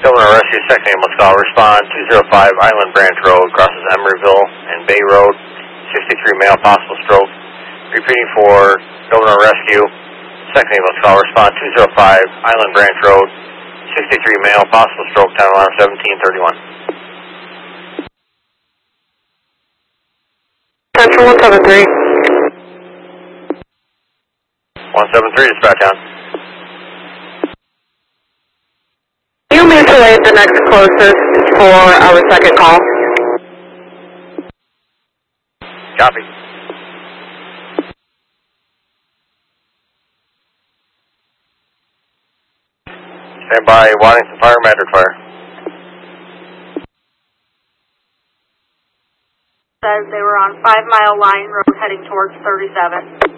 Governor Rescue, second ambulance call, respond 205 Island Branch Road, crosses Emeryville and Bay Road, 63 male, possible stroke. Repeating for Governor Rescue, second ambulance call, respond 205 Island Branch Road, 63 male, possible stroke, time alarm 1731. Central 173. 173, dispatch on. You may select the next closest for our second call. Copy. Stand by, Waddington Fire, Madrid Fire. Says they were on 5 Mile Line Road heading towards 37.